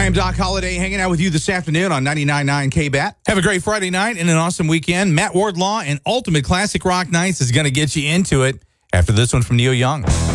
am Doc Holliday, hanging out with you this afternoon on 99.9 KBAT. Have a great Friday night and an awesome weekend. Matt Wardlaw and Ultimate Classic Rock Nights is going to get you into it after this one from Neil Young.